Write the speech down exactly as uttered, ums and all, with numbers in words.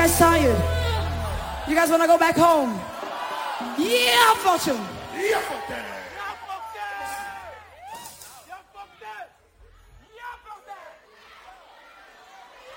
guys tired? You guys want to go back home? Yeah, fuck you. Yeah, fuck that.